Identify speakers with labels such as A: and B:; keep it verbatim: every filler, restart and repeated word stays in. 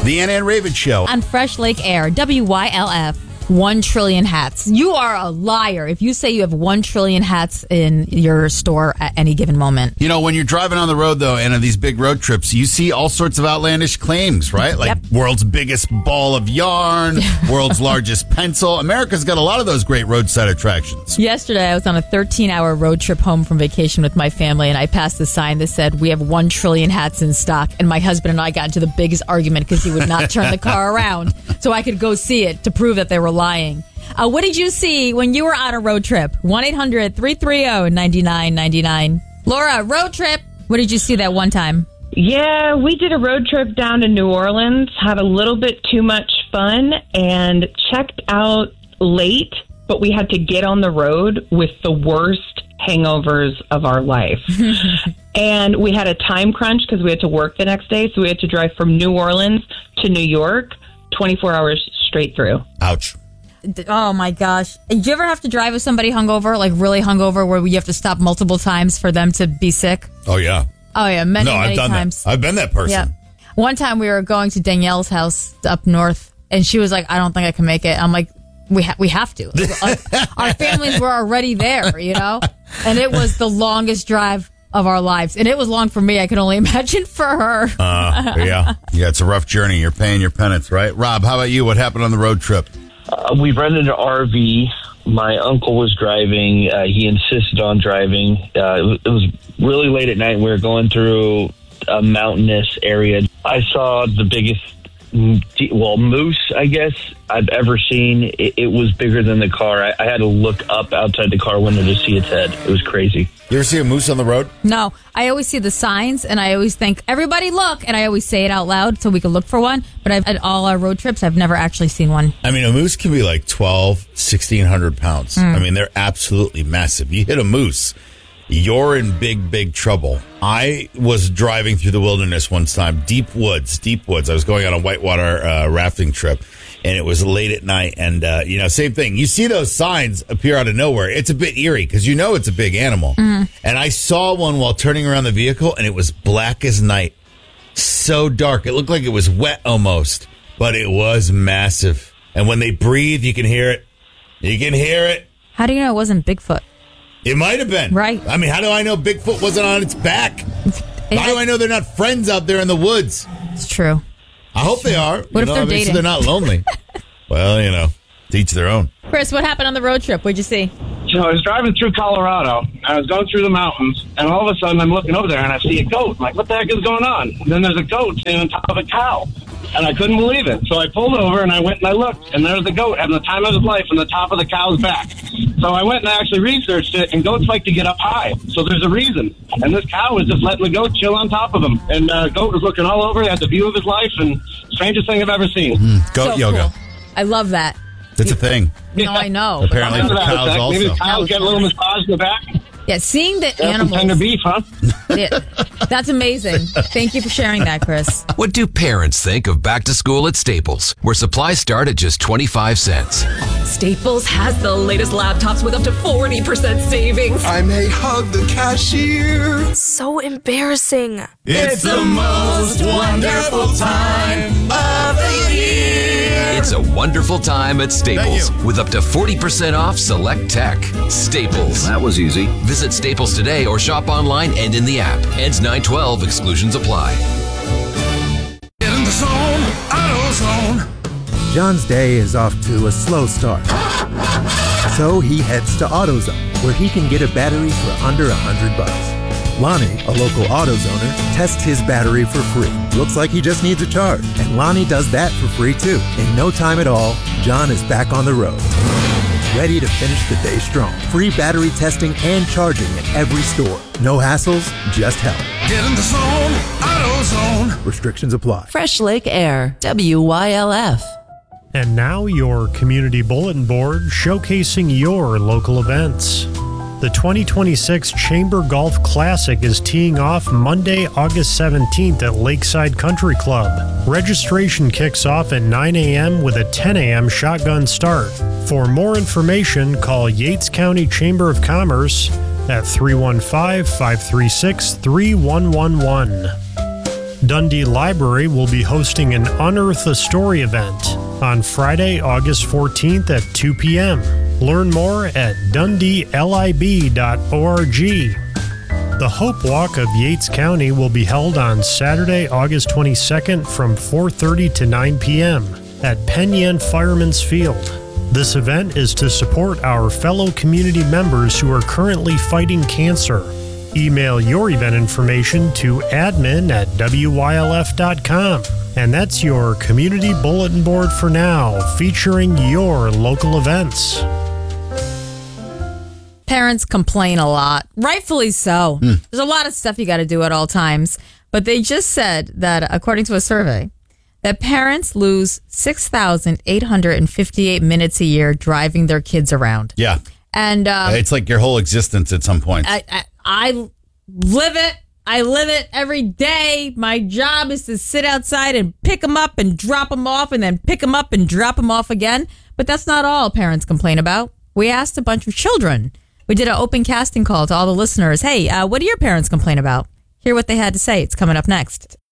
A: The Anna and Raven Show.
B: On Fresh Lake Air, W Y L F. One trillion hats. You are a liar if you say you have one trillion hats in your store at any given moment.
A: You know, when you're driving on the road, though, and on these big road trips, you see all sorts of outlandish claims, right? Like
B: Yep.
A: world's biggest ball of yarn, world's largest pencil. America's got a lot of those great roadside attractions.
B: Yesterday, I was on a thirteen-hour road trip home from vacation with my family, and I passed a sign that said, "We have one trillion hats in stock." And my husband and I got into the biggest argument because he would not turn the car around so I could go see it to prove that they were lying. Uh, what did you see when you were on a road trip? one eight hundred three three zero nine nine nine nine. Laura, road trip. What did you see that one time?
C: Yeah, we did a road trip down to New Orleans, had a little bit too much fun, and checked out late, but we had to get on the road with the worst hangovers of our life. And we had a time crunch because we had to work the next day, so we had to drive from New Orleans to New York twenty-four hours straight through.
A: Ouch.
B: Oh, my gosh. Did you ever have to drive with somebody hungover, like really hungover, where you have to stop multiple times for them to be sick?
A: Oh, yeah.
B: Oh, yeah, many,
A: no,
B: many
A: I've done
B: times.
A: that. I've been that person.
B: Yeah. One time we were going to Danielle's house up north, and she was like, "I don't think I can make it." I'm like, we ha- we have to. Like, our families were already there, you know? And it was the longest drive of our lives. And it was long for me. I could only imagine for her.
A: Uh, yeah. Yeah, it's a rough journey. You're paying your penance, right? Rob, how about you? What happened on the road trip?
D: Uh, we rented an R V. My uncle was driving. Uh, he insisted on driving. Uh, it, was, it was really late at night. We were going through a mountainous area. I saw the biggest, well, moose, I guess, I've ever seen. It, it was bigger than the car. I, I had to look up outside the car window to see its head. It was crazy.
A: You ever see a moose on the road?
B: No, I always see the signs, and I always think, "Everybody look," and I always say it out loud so we can look for one. But I've, at all our road trips, I've never actually seen one.
A: I mean, a moose can be like twelve, sixteen hundred pounds.
B: Mm.
A: I mean, they're absolutely massive. You hit a moose, you're in big, big trouble. I was driving through the wilderness one time, deep woods, deep woods. I was going on a whitewater uh, rafting trip, and it was late at night. And, uh, you know, same thing. You see those signs appear out of nowhere. It's a bit eerie because you know it's a big animal.
B: Mm.
A: And I saw one while turning around the vehicle, and it was black as night. So dark. It looked like it was wet almost, but it was massive. And when they breathe, you can hear it. You can hear it.
B: How do you know it wasn't Bigfoot?
A: It might have been.
B: Right.
A: I mean, how do I know Bigfoot wasn't on its back? How do I know they're not friends out there in the woods?
B: It's true.
A: I hope they are.
B: What
A: you
B: if
A: know,
B: they're
A: I mean, so
B: dating?
A: they're not lonely. Well, you know, to each their own.
B: Chris, what happened on the road trip? What'd you see?
E: So I was driving through Colorado, and I was going through the mountains, and all of a sudden I'm looking over there, and I see a goat. I'm like, what the heck is going on? And then there's a goat standing on top of a cow, and I couldn't believe it. So I pulled over, and I went and I looked, and there's the goat having the time of his life on the top of the cow's back. So I went and I actually researched it, and goats like to get up high, so there's a reason. And this cow was just letting the goat chill on top of him, and uh, goat was looking all over, had the view of his life, and strangest thing I've ever seen.
A: Mm, goat
B: So
A: yoga.
B: cool. I love that.
A: That's a thing.
B: No, I know.
A: Apparently for cows also.
E: Maybe the cows get a little massage in the back.
B: Yeah, seeing the
E: That's some
B: animals.
E: tender beef, huh?
B: Yeah, that's amazing. Thank you for sharing that, Chris.
F: What do parents think of back to school at Staples, where supplies start at just twenty-five cents?
G: Staples has the latest laptops with up to forty percent savings.
H: I may hug the cashier.
I: So embarrassing.
H: It's the most wonderful time of the year.
F: It's a wonderful time at Staples with up to forty percent off select tech. Staples.
J: That was easy.
F: Visit Staples today or shop online and in the app. Ends nine twelve. Exclusions apply.
H: Get in the zone, AutoZone.
K: John's day is off to a slow start. So he heads to AutoZone, where he can get a battery for under a hundred bucks. Lonnie, a local AutoZoner, tests his battery for free. Looks like he just needs a charge. And Lonnie does that for free too. In no time at all, John is back on the road. Ready to finish the day strong. Free battery testing and charging at every store. No hassles, just help.
H: Get in the zone, AutoZone.
K: Restrictions apply.
L: Fresh Lake Air, W Y L F.
M: And now your community bulletin board showcasing your local events. The twenty twenty-six Chamber Golf Classic is teeing off Monday, August seventeenth at Lakeside Country Club. Registration kicks off at nine a.m. with a ten a.m. shotgun start. For more information, call Yates County Chamber of Commerce at three one five, five three six, three one one one. Dundee Library will be hosting an Unearth a Story event on Friday, August fourteenth at two p.m. Learn more at dundee lib dot org. The Hope Walk of Yates County will be held on Saturday, August twenty-second from four thirty to nine p.m. at Penn Yan Fireman's Field. This event is to support our fellow community members who are currently fighting cancer. Email your event information to admin at w y l f dot com. And that's your community bulletin board for now, featuring your local events.
B: Parents complain a lot, rightfully so. Mm. There's a lot of stuff you got to do at all times. But they just said that, according to a survey, that parents lose six thousand eight hundred fifty-eight minutes a year driving their kids around.
A: Yeah.
B: And um,
A: it's like your whole existence at some point.
B: I, I, I live it. I live it every day. My job is to sit outside and pick them up and drop them off and then pick them up and drop them off again. But that's not all parents complain about. We asked a bunch of children. We did an open casting call to all the listeners. Hey, uh, what do your parents complain about? Hear what they had to say. It's coming up next.